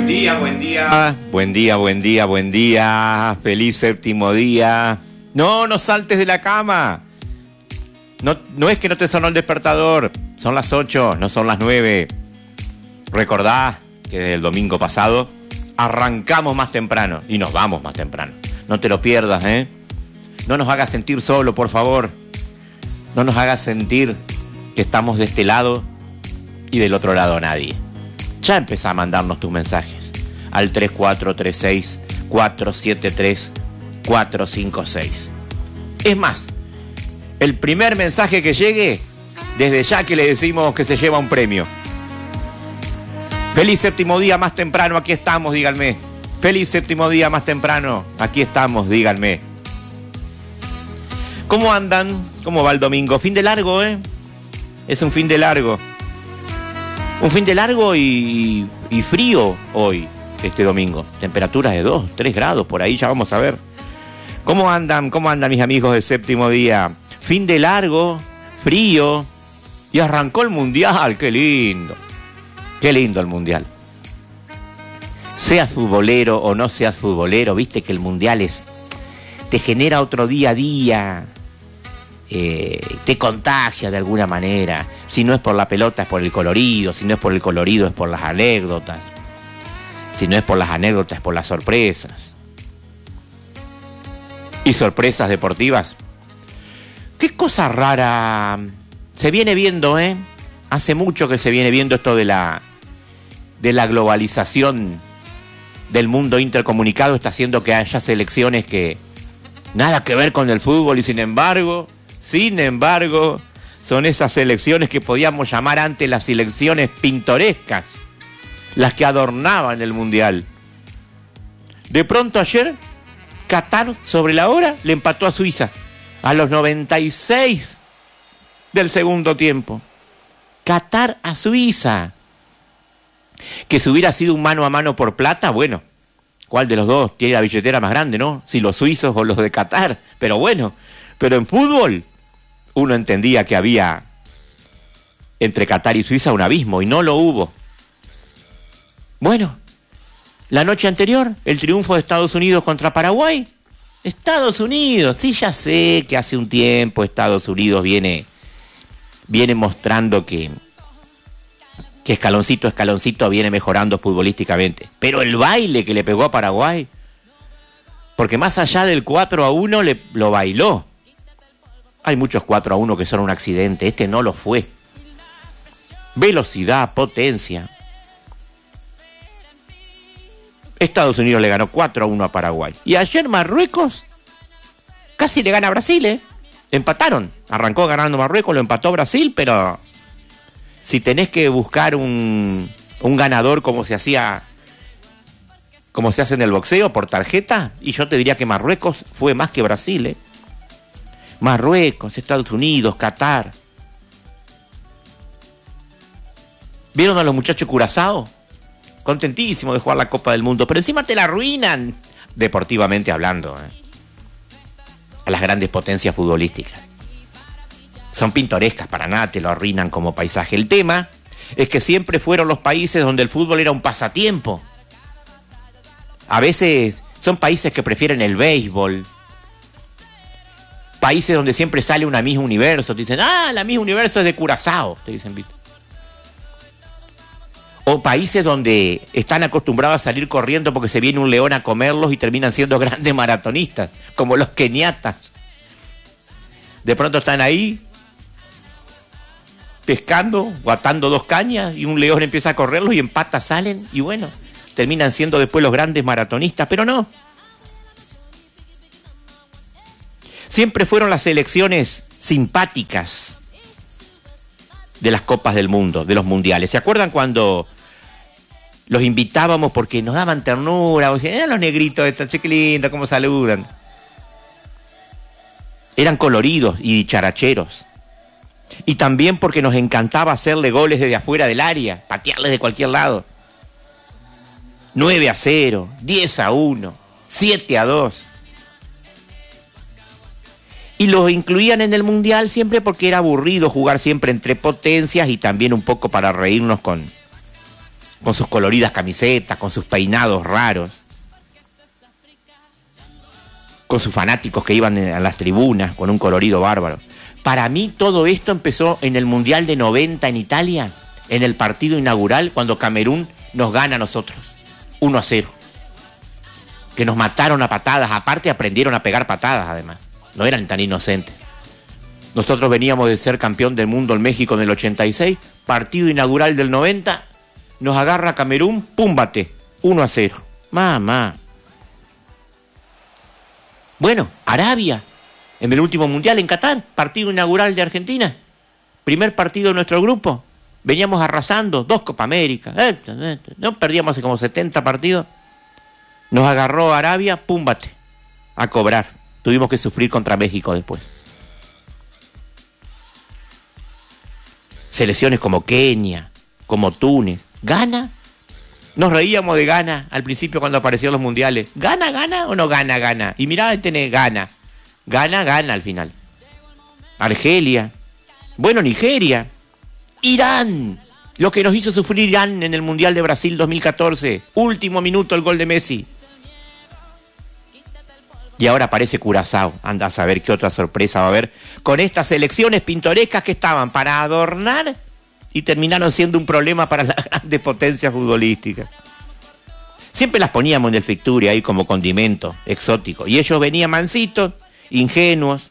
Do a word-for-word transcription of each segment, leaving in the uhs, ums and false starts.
día, buen día. Buen día, buen día, buen día. Feliz séptimo día. No, no saltes de la cama. No, no es que no te sonó el despertador. Son las ocho, no son las nueve. Recordá que desde el domingo pasado arrancamos más temprano y nos vamos más temprano. No te lo pierdas, ¿eh? No nos hagas sentir solo, por favor. No nos hagas sentir que estamos de este lado y del otro lado nadie. Ya empezá a mandarnos tus mensajes al tres cuatro tres seis, cuatro siete tres, cuatro cinco seis. Es más, el primer mensaje que llegue, desde ya que le decimos que se lleva un premio. Feliz séptimo día más temprano, aquí estamos, díganme. Feliz séptimo día más temprano, aquí estamos, díganme. ¿Cómo andan? ¿Cómo va el domingo? Fin de largo, ¿eh? Es un fin de largo. Un fin de largo y, y frío hoy, este domingo. Temperaturas de dos, tres grados, por ahí ya vamos a ver. ¿Cómo andan? ¿Cómo andan mis amigos del séptimo día? Fin de largo, frío, y arrancó el mundial, qué lindo. Qué lindo el mundial. Seas futbolero o no seas futbolero, viste que el mundial es, te genera otro día a día. Eh, te contagia de alguna manera. Si no es por la pelota es por el colorido, si no es por el colorido es por las anécdotas, si no es por las anécdotas es por las sorpresas. Y sorpresas deportivas. Qué cosa rara se viene viendo, ¿eh? Hace mucho que se viene viendo esto de la de la globalización del mundo intercomunicado. Está haciendo que haya selecciones que nada que ver con el fútbol y sin embargo Sin embargo, son esas selecciones que podíamos llamar antes las selecciones pintorescas, las que adornaban el mundial. De pronto ayer, Qatar sobre la hora le empató a Suiza a los noventa y seis del segundo tiempo. Qatar a Suiza. Que si hubiera sido un mano a mano por plata, bueno, ¿cuál de los dos tiene la billetera más grande, no? Si los suizos o los de Qatar, pero bueno. Pero en fútbol uno entendía que había entre Qatar y Suiza un abismo y no lo hubo. Bueno, la noche anterior, el triunfo de Estados Unidos contra Paraguay. Estados Unidos, sí, ya sé que hace un tiempo Estados Unidos viene, viene mostrando que, que escaloncito a escaloncito viene mejorando futbolísticamente. Pero el baile que le pegó a Paraguay, porque más allá del cuatro a uno le, lo bailó. Hay muchos cuatro a uno que son un accidente, este no lo fue. Velocidad, potencia. Estados Unidos le ganó cuatro a uno a Paraguay. Y ayer Marruecos casi le gana a Brasil, ¿eh? Empataron. Arrancó ganando Marruecos, lo empató Brasil, pero si tenés que buscar un, un ganador como se hacía, como se hace en el boxeo, por tarjeta, y yo te diría que Marruecos fue más que Brasil, ¿eh? Marruecos, Estados Unidos, Qatar. ¿Vieron a los muchachos de Curazao? Contentísimos de jugar la Copa del Mundo, pero encima te la arruinan, deportivamente hablando, ¿eh? A las grandes potencias futbolísticas. Son pintorescas, para nada te lo arruinan como paisaje. El tema es que siempre fueron los países donde el fútbol era un pasatiempo. A veces son países que prefieren el béisbol. Países donde siempre sale una Miss Universo. Te dicen, ah, la Miss Universo es de Curazao. Te dicen, ¿viste? O países donde están acostumbrados a salir corriendo porque se viene un león a comerlos y terminan siendo grandes maratonistas, como los keniatas. De pronto están ahí pescando, o atando dos cañas y un león empieza a correrlos y en patas salen y bueno, terminan siendo después los grandes maratonistas, pero no. Siempre fueron las selecciones simpáticas de las Copas del Mundo, de los mundiales. ¿Se acuerdan cuando los invitábamos porque nos daban ternura? O decían, eran los negritos estos, che, qué lindo, cómo saludan. Eran coloridos y dicharacheros. Y también porque nos encantaba hacerle goles desde afuera del área, patearles de cualquier lado. nueve a cero, diez a uno, siete a dos. Y los incluían en el mundial siempre porque era aburrido jugar siempre entre potencias y también un poco para reírnos con, con sus coloridas camisetas, con sus peinados raros, con sus fanáticos que iban a las tribunas con un colorido bárbaro. Para mí todo esto empezó en el Mundial de noventa en Italia, en el partido inaugural, cuando Camerún nos gana a nosotros, uno a cero. Que nos mataron a patadas, aparte aprendieron a pegar patadas además, no eran tan inocentes. Nosotros veníamos de ser campeón del mundo en México en el ochenta y seis, partido inaugural del noventa, nos agarra Camerún, púmbate, uno a cero. Mamá. Bueno, Arabia, en el último mundial en Qatar, partido inaugural de Argentina, primer partido de nuestro grupo, veníamos arrasando, dos Copa América, no perdíamos hace como setenta partidos, nos agarró Arabia, púmbate, a cobrar, tuvimos que sufrir contra México después. Selecciones como Kenia, como Túnez, Ghana, nos reíamos de Ghana al principio cuando aparecieron los mundiales. ¿Gana, gana o no gana, gana? Y mirá, tenés gana. Gana, gana al final. Argelia. Bueno, Nigeria. Irán. Lo que nos hizo sufrir Irán en el Mundial de Brasil dos mil catorce. Último minuto el gol de Messi. Y ahora aparece Curazao. Anda a saber qué otra sorpresa va a haber con estas selecciones pintorescas que estaban para adornar y terminaron siendo un problema para las grandes potencias futbolísticas. Siempre las poníamos en el Ficturia ahí como condimento exótico. Y ellos venían mansitos, ingenuos,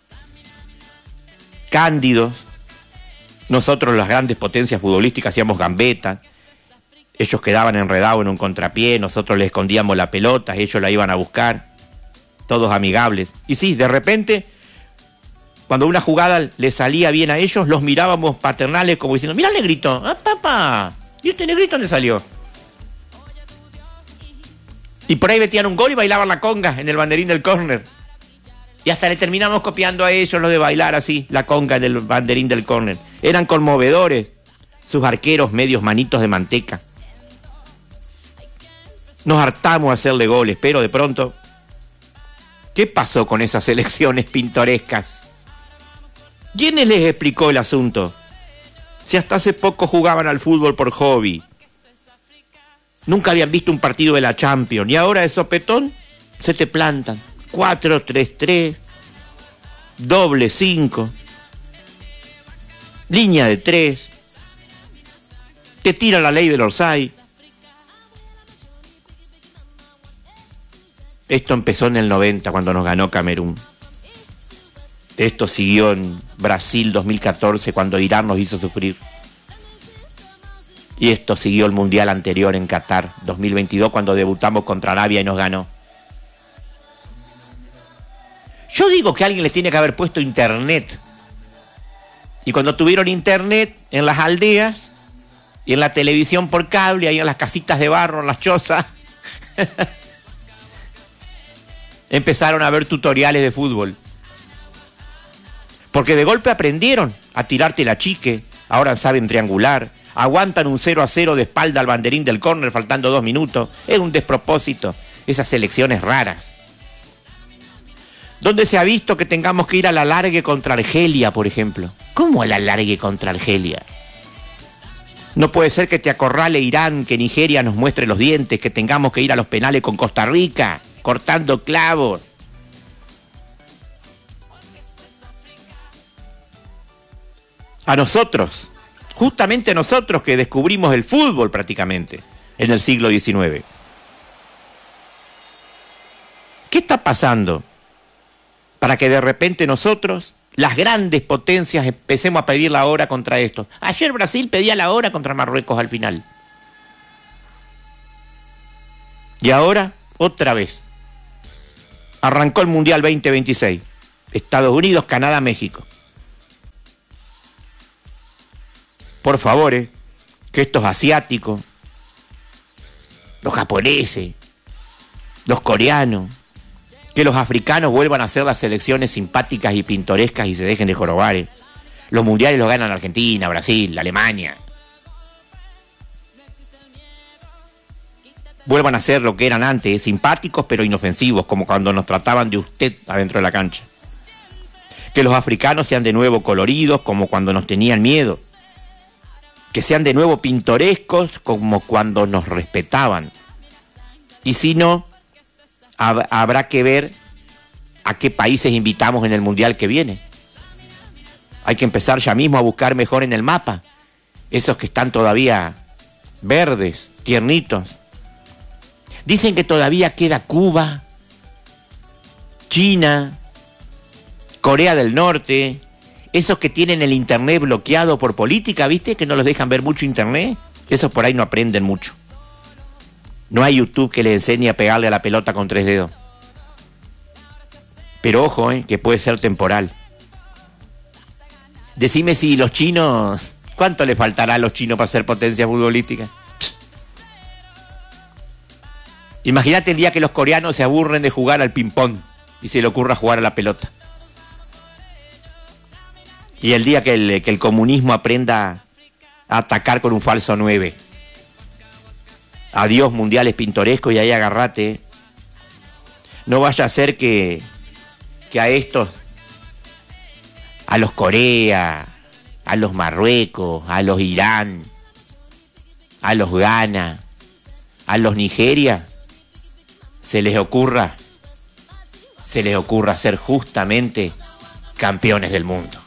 cándidos. Nosotros, las grandes potencias futbolísticas, hacíamos gambetas. Ellos quedaban enredados en un contrapié, nosotros les escondíamos la pelota, ellos la iban a buscar. Todos amigables. Y sí, de repente, cuando una jugada le salía bien a ellos, los mirábamos paternales como diciendo, mirá el negrito, ah, papá, ¿y este negrito dónde salió? Y por ahí metían un gol y bailaban la conga en el banderín del córner. Y hasta le terminamos copiando a ellos lo de bailar así, la conga en el banderín del córner. Eran conmovedores, sus arqueros medios manitos de manteca. Nos hartamos a hacerle goles, pero de pronto, ¿qué pasó con esas elecciones pintorescas? ¿Quién les explicó el asunto? Si hasta hace poco jugaban al fútbol por hobby. Nunca habían visto un partido de la Champions. Y ahora de sopetón se te plantan. cuatro tres tres. Doble cinco. Línea de tres. Te tira la ley del Orsay. Esto empezó en el noventa cuando nos ganó Camerún. Esto siguió en Brasil dos mil catorce cuando Irán nos hizo sufrir. Y esto siguió el mundial anterior en Qatar dos mil veintidós cuando debutamos contra Arabia y nos ganó. Yo digo que alguien les tiene que haber puesto internet. Y cuando tuvieron internet en las aldeas y en la televisión por cable, ahí en las casitas de barro, en las chozas, empezaron a ver tutoriales de fútbol. Porque de golpe aprendieron a tirarte la chique, ahora saben triangular, aguantan un cero a cero de espalda al banderín del córner faltando dos minutos. Es un despropósito, esas selecciones raras. ¿Dónde se ha visto que tengamos que ir a la largue contra Argelia, por ejemplo? ¿Cómo a la largue contra Argelia? No puede ser que te acorrale Irán, que Nigeria nos muestre los dientes, que tengamos que ir a los penales con Costa Rica, cortando clavos. A nosotros, justamente a nosotros que descubrimos el fútbol prácticamente en el siglo diecinueve. ¿Qué está pasando para que de repente nosotros, las grandes potencias, empecemos a pedir la hora contra esto? Ayer Brasil pedía la hora contra Marruecos al final. Y ahora, otra vez. Arrancó el Mundial veinte veintiséis. Estados Unidos, Canadá, México. Por favor, eh, que estos asiáticos, los japoneses, los coreanos, que los africanos vuelvan a hacer las selecciones simpáticas y pintorescas y se dejen de jorobar. Eh. Los mundiales los ganan Argentina, Brasil, Alemania. Vuelvan a ser lo que eran antes, eh, simpáticos pero inofensivos, como cuando nos trataban de usted adentro de la cancha. Que los africanos sean de nuevo coloridos, como cuando nos tenían miedo. que sean de nuevo pintorescos como cuando nos respetaban. Y si no, hab- habrá que ver a qué países invitamos en el Mundial que viene. Hay que empezar ya mismo a buscar mejor en el mapa esos que están todavía verdes, tiernitos. Dicen que todavía queda Cuba, China, Corea del Norte, esos que tienen el internet bloqueado por política, ¿viste? Que no los dejan ver mucho internet. Esos por ahí no aprenden mucho. No hay YouTube que les enseñe a pegarle a la pelota con tres dedos. Pero ojo, ¿eh? Que puede ser temporal. Decime si los chinos... ¿Cuánto le faltará a los chinos para ser potencia futbolística? Imagínate el día que los coreanos se aburren de jugar al ping-pong y se le ocurra jugar a la pelota. Y el día que el, que el comunismo aprenda a atacar con un falso nueve. Adiós mundiales pintorescos y ahí agarrate. No vaya a ser que, que a estos, a los Corea, a los Marruecos, a los Irán, a los Ghana, a los Nigeria, se les ocurra, se les ocurra ser justamente campeones del mundo.